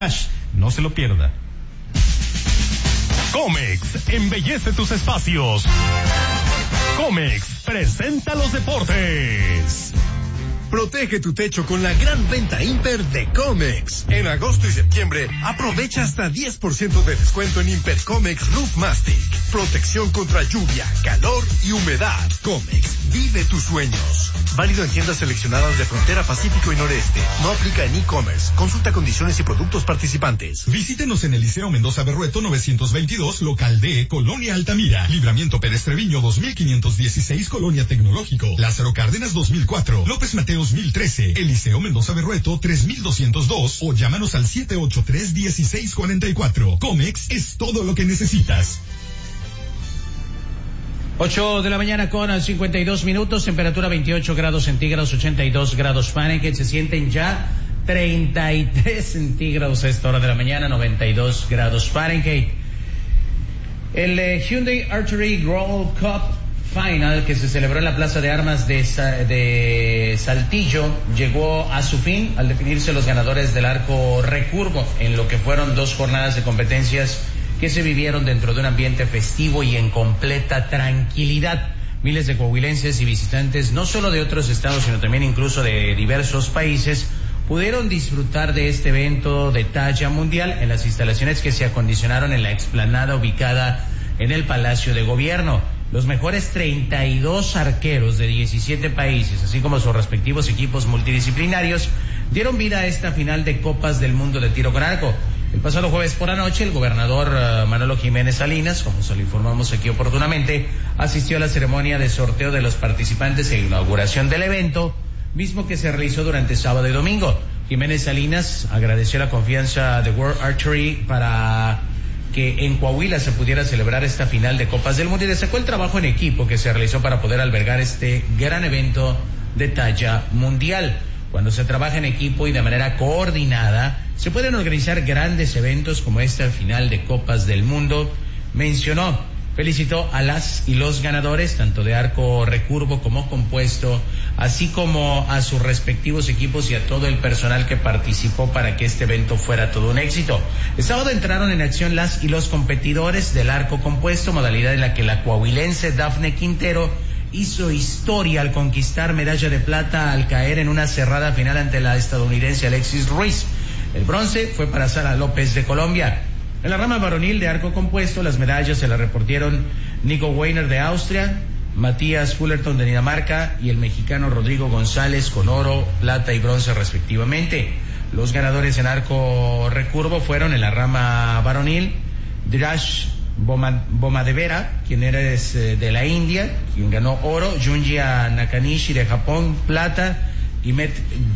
No se lo pierda. Comex embellece tus espacios. Comex presenta los deportes. Protege tu techo con la gran venta Imper de Comex. En agosto y septiembre, aprovecha hasta 10% de descuento en Imper Comex Roof Mastic. Protección contra lluvia, calor y humedad. Comex, vive tus sueños. Válido en tiendas seleccionadas de Frontera Pacífico y Noreste. No aplica en e-commerce. Consulta condiciones y productos participantes. Visítenos en el Liceo Mendoza Berrueto 922, local D, Colonia Altamira. Libramiento Pérez Treviño 2516, Colonia Tecnológico. Lázaro Cárdenas 2004. López Mateos 1013. Eliseo Mendoza Berrueto 3202. O llámanos al 783-1644. Comex es todo lo que necesitas. 8 de la mañana con 52 minutos, temperatura 28 grados centígrados, 82 grados Fahrenheit, se sienten ya 33 centígrados a esta hora de la mañana, 92 grados Fahrenheit. El Hyundai Archery World Cup Final, que se celebró en la Plaza de Armas de Saltillo, llegó a su fin al definirse los ganadores del arco recurvo en lo que fueron 2 jornadas de competencias que se vivieron dentro de un ambiente festivo y en completa tranquilidad. Miles de coahuilenses y visitantes, no solo de otros estados, sino también incluso de diversos países, pudieron disfrutar de este evento de talla mundial en las instalaciones que se acondicionaron en la explanada ubicada en el Palacio de Gobierno. Los mejores 32 arqueros de 17 países, así como sus respectivos equipos multidisciplinarios, dieron vida a esta final de Copas del Mundo de Tiro con Arco. El pasado jueves por la noche, el gobernador Manolo Jiménez Salinas, como se lo informamos aquí oportunamente, asistió a la ceremonia de sorteo de los participantes e inauguración del evento, mismo que se realizó durante sábado y domingo. Jiménez Salinas agradeció la confianza de World Archery para que en Coahuila se pudiera celebrar esta final de Copas del Mundo y destacó el trabajo en equipo que se realizó para poder albergar este gran evento de talla mundial. Cuando se trabaja en equipo y de manera coordinada, se pueden organizar grandes eventos como esta final de Copas del Mundo, mencionó. Felicitó a las y los ganadores, tanto de arco recurvo como compuesto, así como a sus respectivos equipos y a todo el personal que participó para que este evento fuera todo un éxito. El sábado entraron en acción las y los competidores del arco compuesto, modalidad en la que la coahuilense Dafne Quintero hizo historia al conquistar medalla de plata al caer en una cerrada final ante la estadounidense Alexis Ruiz. El bronce fue para Sara López de Colombia. En la rama varonil de arco compuesto, las medallas se las repartieron Nico Weiner de Austria, Matías Fullerton de Dinamarca y el mexicano Rodrigo González con oro, plata y bronce respectivamente. Los ganadores en arco recurvo fueron en la rama varonil Dhiraj Bomadevera, quien era de la India, quien ganó oro, Junjia Nakanishi de Japón, plata, y Met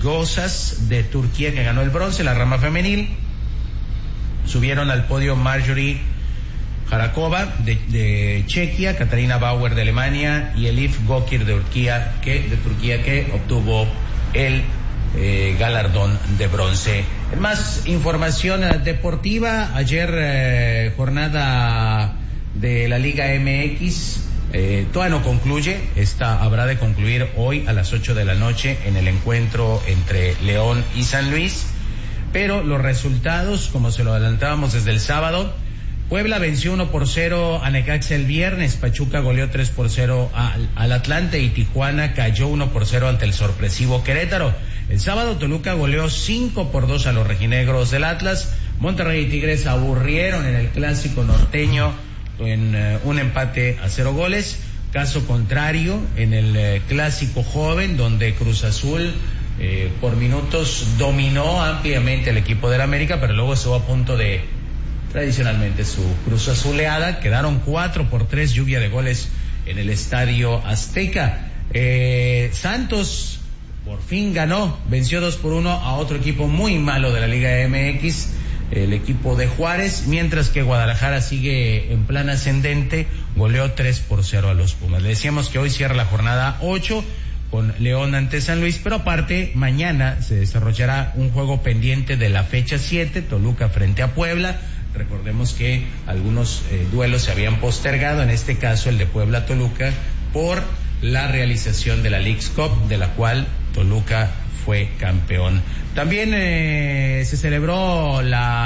Gozas de Turquía, que ganó el bronce. La rama femenil subieron al podio Marjorie Harakova de Chequia, Katarina Bauer de Alemania y Elif Gokir de Turquía que obtuvo el galardón de bronce. Más información deportiva. Ayer jornada de la Liga MX todavía no concluye. Esta habrá de concluir hoy a las 8 de la noche en el encuentro entre León y San Luis. Pero los resultados, como se lo adelantábamos desde el sábado, Puebla venció 1-0 a Necaxa el viernes, Pachuca goleó 3-0 al Atlante y Tijuana cayó 1-0 ante el sorpresivo Querétaro. El sábado Toluca goleó 5-2 a los rojinegros del Atlas. Monterrey y Tigres aburrieron en el clásico norteño en un empate a 0 goles. Caso contrario en el clásico joven, donde Cruz Azul por minutos dominó ampliamente el equipo del América, pero luego estuvo a punto de tradicionalmente su Cruz Azuleada. Quedaron 4-3, lluvia de goles en el Estadio Azteca. Santos por fin ganó, venció 2-1 a otro equipo muy malo de la Liga MX, el equipo de Juárez, mientras que Guadalajara sigue en plan ascendente, goleó 3-0 a los Pumas. Le decíamos que hoy cierra la jornada 8 con León ante San Luis, pero aparte mañana se desarrollará un juego pendiente de la fecha 7, Toluca frente a Puebla. Recordemos que algunos duelos se habían postergado, en este caso el de Puebla-Toluca, por la realización de la Leagues Cup, de la cual Toluca fue campeón. También se celebró la